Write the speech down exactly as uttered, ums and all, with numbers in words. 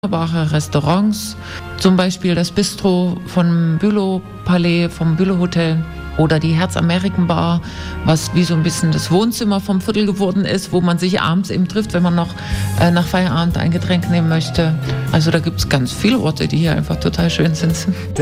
wunderbare Restaurants, zum Beispiel das Bistro vom Bülow Palais, vom Bülow Hotel oder die Herz-Ameriken-Bar, was wie so ein bisschen das Wohnzimmer vom Viertel geworden ist, wo man sich abends eben trifft, wenn man noch äh, nach Feierabend ein Getränk nehmen möchte. Also da gibt es ganz viele Orte, die hier einfach total schön sind.